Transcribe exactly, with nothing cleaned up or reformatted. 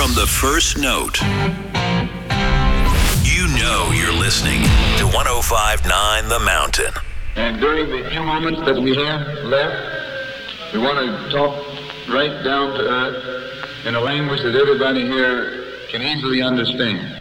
From the first note, you know you're listening to one oh five point nine The Mountain. And during the few moments that we have left, we want to talk right down to earth in a language that everybody here can easily understand.